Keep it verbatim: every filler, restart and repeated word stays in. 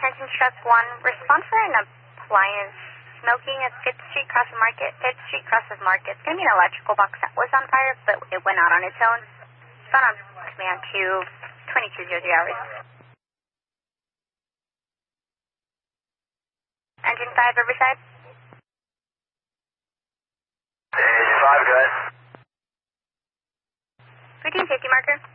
attention truck one, respond for an appliance smoking at fifth Street Cross of Market. fifth Street Cross of Market. It's going to be an electrical box that was on fire, but it went out on its own. It's found on command to twenty-two hundred hours. Engine five, Riverside. Engine five, go ahead. Routine safety marker.